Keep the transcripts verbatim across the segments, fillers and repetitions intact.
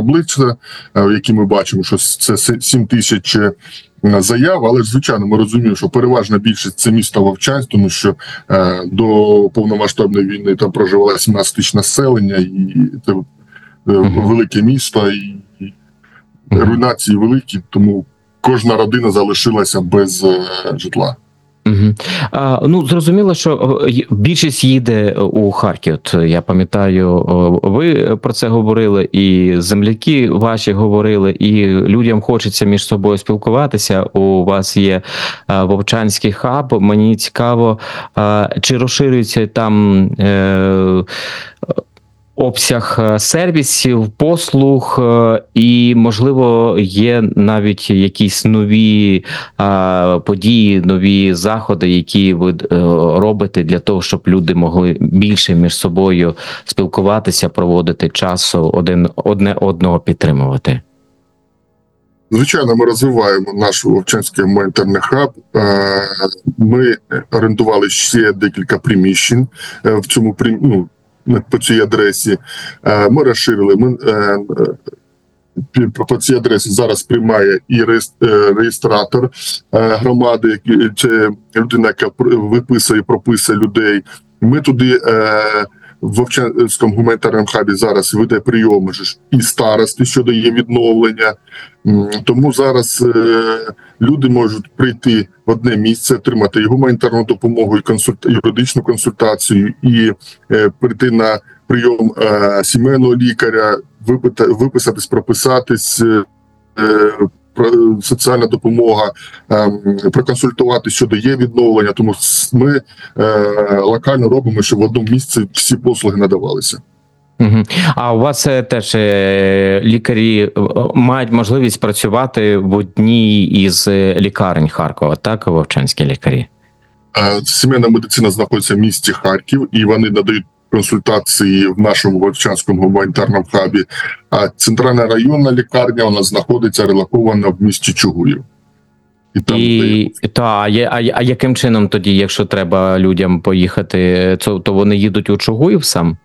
таблиця, в якій ми бачимо, що це сім тисяч заяв, але ж, звичайно, ми розуміємо, що переважна більшість – це місто Вовчанськ, тому що е, до повномасштабної війни там проживало сімнадцять тисяч населення, і це е, uh-huh. велике місто, і uh-huh. руйнації великі, тому кожна родина залишилася без е, житла. Угу. А, ну, зрозуміло, що більшість їде у Харків. От я пам'ятаю, ви про це говорили, і земляки ваші говорили, і людям хочеться між собою спілкуватися. У вас є Вовчанський хаб. Мені цікаво, чи розширюється там е, обсяг сервісів, послуг, і, можливо, є навіть якісь нові а, події, нові заходи, які ви а, робите для того, щоб люди могли більше між собою спілкуватися, проводити часу, один, одне одного підтримувати. Звичайно, ми розвиваємо наш Вовчанський гуманітарний хаб. Ми орендували ще декілька приміщень в цьому, ну, по цій адресі. Ми розширили, ми по цій адресі зараз приймає і реєстратор громади, це людина, яка виписує, прописує людей. Ми туди в Вовчанському гуманітарному хабі зараз веде прийоми і старости, що дає відновлення. Тому зараз люди можуть прийти в одне місце, отримати і гуманітарну допомогу, і консульт... юридичну консультацію, і прийти на прийом сімейного лікаря, виписатись, прописатись, соціальна допомога, проконсультувати щодо є відновлення. Тому ми локально робимо, щоб в одному місці всі послуги надавалися. Угу. А у вас теж лікарі мають можливість працювати в одній із лікарень Харкова, так, вовчанські лікарі? Сімейна медицина знаходиться в місті Харків, і вони надають консультації в нашому Вовчанському гуманітарному хабі. А центральна районна лікарня, вона знаходиться релокована в місті Чугуїв. І, там, і де... та, а, а, а яким чином тоді, якщо треба людям поїхати, то, то вони їдуть у Чугуїв сам?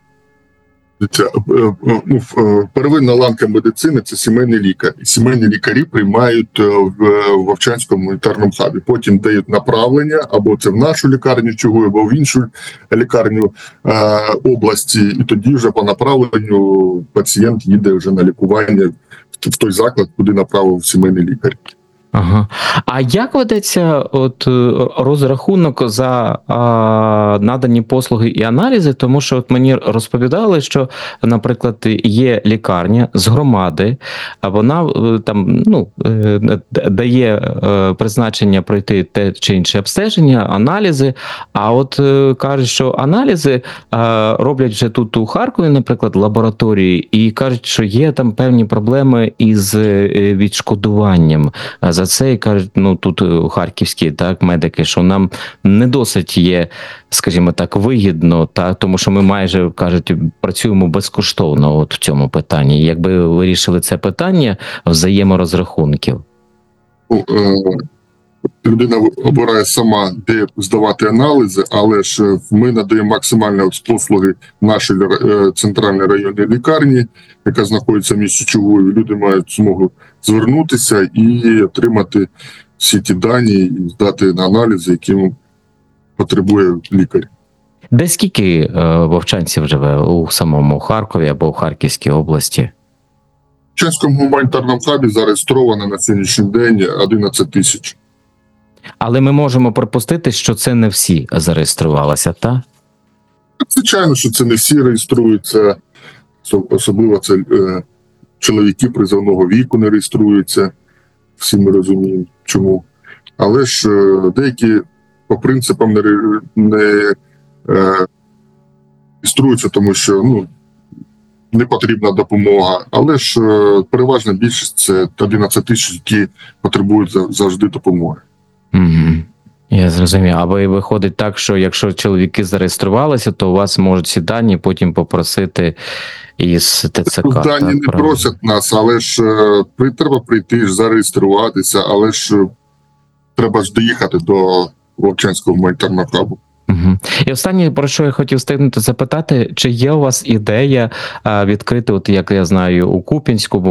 Первинна ланка медицини – це сімейний лікар. І сімейні лікарі приймають в Вовчанському гуманітарному хабі. Потім дають направлення, або це в нашу лікарню Чугуїв, або в іншу лікарню області. І тоді вже по направленню пацієнт їде вже на лікування в той заклад, куди направив сімейний лікар. Ага. А як ведеться от розрахунок за а, надані послуги і аналізи? Тому що от мені розповідали, що, наприклад, є лікарня з громади, а вона там, ну, дає призначення пройти те чи інше обстеження, аналізи, а от кажуть, що аналізи а, роблять вже тут у Харкові, наприклад, лабораторії, і кажуть, що є там певні проблеми із відшкодуванням за це, і кажуть, ну тут харківські так медики, що нам не досить є, скажімо так, вигідно, та тому що ми майже, кажуть, працюємо безкоштовно от в цьому питанні. Якби ви вирішили це питання взаєморозрахунків? Людина обирає сама, де здавати аналізи, але ж ми надаємо максимальні послуги нашій центральній районній лікарні, яка знаходиться в місті Чугуїв. Люди мають змогу звернутися і отримати всі ті дані, і здати на аналізи, які потребує лікар. Де скільки вовчанців живе у самому Харкові або у Харківській області? В Вовчанському гуманітарному хабі зареєстровано на сьогоднішній день одинадцять тисяч. Але ми можемо припустити, що це не всі зареєструвалися, так? Звичайно, що це не всі реєструються, особливо це е, чоловіки призовного віку не реєструються, всі ми розуміємо чому. Але ж е, деякі по принципам не, не е, реєструються, тому що ну, не потрібна допомога. Але ж е, переважна більшість – це одинадцять тисяч, які потребують завжди допомоги. Угу. Я зрозумів. А ви виходить так, що якщо чоловіки зареєструвалися, то у вас можуть ці дані потім попросити із ТЦК? Дані так, не правильно? Просять нас, але ж при, треба прийти, зареєструватися, але ж треба ж доїхати до Вовчанського гуманітарного хабу. Угу. І останнє, про що я хотів встигнути запитати, чи є у вас ідея відкрити, от як я знаю, у Куп'янську,